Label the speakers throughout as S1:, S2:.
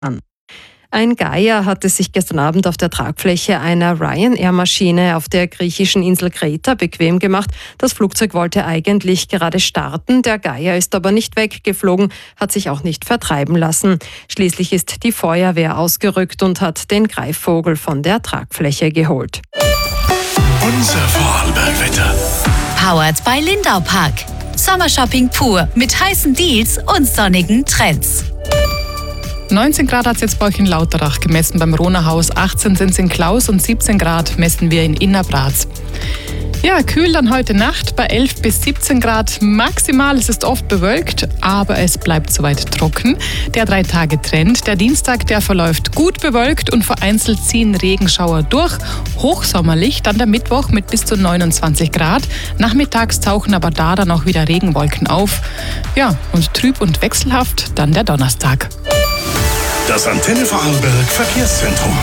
S1: an. Ein Geier hatte sich gestern Abend auf der Tragfläche einer Ryanair-Maschine auf der griechischen Insel Kreta bequem gemacht. Das Flugzeug wollte eigentlich gerade starten, der Geier ist aber nicht weggeflogen, hat sich auch nicht vertreiben lassen. Schließlich ist die Feuerwehr ausgerückt und hat den Greifvogel von der Tragfläche geholt.
S2: Unser Vorarlbergwetter.
S3: Powered by Lindau Park. Sommershopping pur mit heißen Deals und sonnigen Trends.
S4: 19 Grad hat es jetzt bei euch in Lauterach gemessen beim Rohnerhaus, 18 sind es in Klaus und 17 Grad messen wir in Innerbraz. Ja, kühl dann heute Nacht bei 11 bis 17 Grad maximal. Es ist oft bewölkt, aber es bleibt soweit trocken. Der 3-Tage-Trend, der Dienstag, der verläuft gut bewölkt und vereinzelt ziehen Regenschauer durch. Hochsommerlich dann der Mittwoch mit bis zu 29 Grad. Nachmittags tauchen aber da dann auch wieder Regenwolken auf. Ja, und trüb und wechselhaft dann der Donnerstag.
S2: Das Antenne Vorarlberg Verkehrszentrum.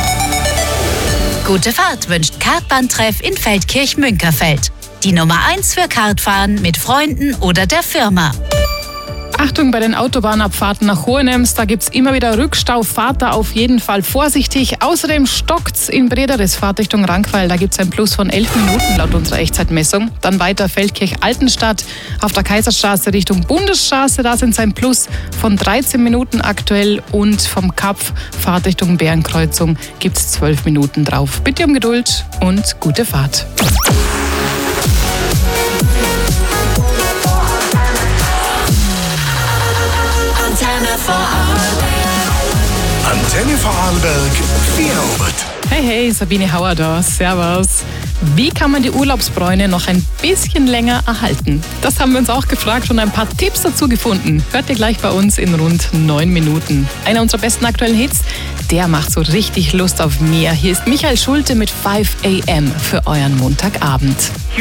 S3: Gute Fahrt wünscht Kartbahntreff in Feldkirch-Münkerfeld. Die Nummer 1 für Kartfahren mit Freunden oder der Firma.
S4: Achtung bei den Autobahnabfahrten nach Hohenems, da gibt es immer wieder Rückstau, fahrt da auf jeden Fall vorsichtig. Außerdem stockt's in Brederis, Fahrt Richtung Rankweil, da gibt es ein Plus von 11 Minuten laut unserer Echtzeitmessung. Dann weiter Feldkirch-Altenstadt, auf der Kaiserstraße Richtung Bundesstraße, da sind es ein Plus von 13 Minuten aktuell und vom Kapf, Fahrt Richtung Bärenkreuzung, gibt es 12 Minuten drauf. Bitte um Geduld und gute Fahrt.
S2: Antenne Vorarlberg, Vierobert.
S4: Hey, Sabine Hauer da, servus. Wie kann man die Urlaubsbräune noch ein bisschen länger erhalten? Das haben wir uns auch gefragt und ein paar Tipps dazu gefunden. Hört ihr gleich bei uns in rund 9 Minuten. Einer unserer besten aktuellen Hits, der macht so richtig Lust auf mehr. Hier ist Michael Schulte mit 5 AM für euren Montagabend.